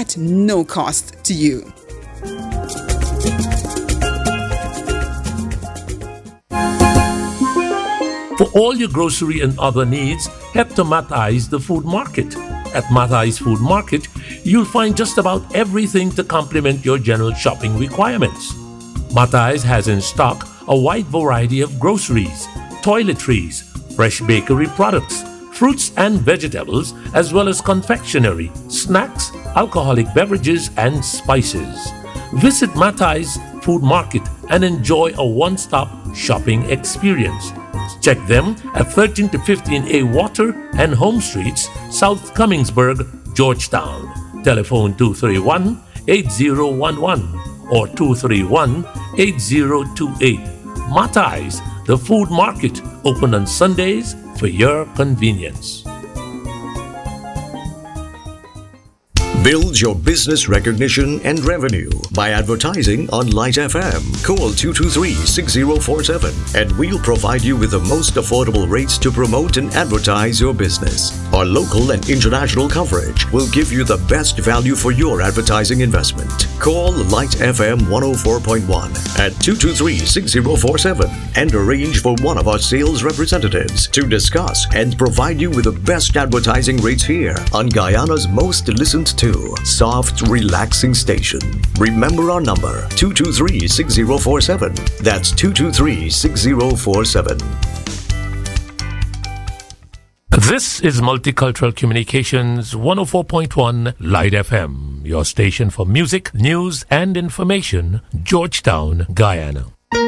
at no cost to you. For all your grocery and other needs, head to Matai's the Food Market. At Matai's Food Market, you'll find just about everything to complement your general shopping requirements. Matai's has in stock a wide variety of groceries, toiletries, fresh bakery products, fruits and vegetables, as well as confectionery, snacks, alcoholic beverages, and spices. Visit Matai's Food Market and enjoy a one-stop shopping experience. Check them at 13 to 15A Water and Home Streets, South Cummingsburg, Georgetown. Telephone 231-8011 or 231-8028. Matai's, the Food Market, open on Sundays for your convenience. Build your business recognition and revenue by advertising on Light FM. Call 223-6047 and we'll provide you with the most affordable rates to promote and advertise your business. Our local and international coverage will give you the best value for your advertising investment. Call Light FM 104.1 at 223-6047 and arrange for one of our sales representatives to discuss and provide you with the best advertising rates here on Guyana's most listened to soft, relaxing station. Remember our number, 223-6047. That's 223-6047. This is Multicultural Communications 104.1 Light FM, your station for music, news, and information, Georgetown, Guyana.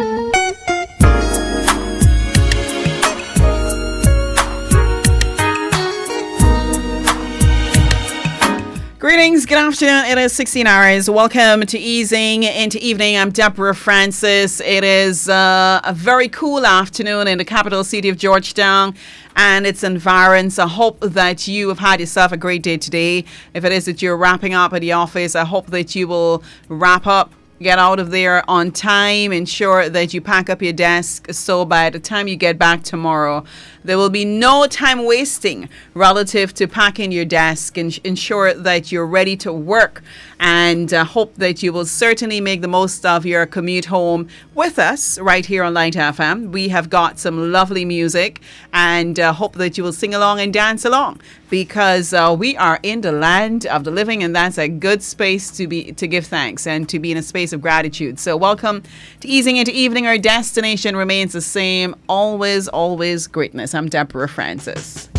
Greetings, good afternoon. It is 16 hours. Welcome to Easing into Evening. I'm Deborah Francis. It is a very cool afternoon in the capital city of Georgetown and its environs. I hope that you have had yourself a great day today. If it is that you're wrapping up at the office, I hope that you will wrap up, get out of there on time, ensure that you pack up your desk so by the time you get back tomorrow, there will be no time wasting relative to packing your desk, and ensure that you're ready to work, and hope that you will certainly make the most of your commute home with us right here on Light FM. We have got some lovely music, and hope that you will sing along and dance along, because we are in the land of the living, and that's a good space to give thanks and to be in a space of gratitude. So welcome to Easing into Evening. Our destination remains the same, always greatness. I'm Deborah Francis.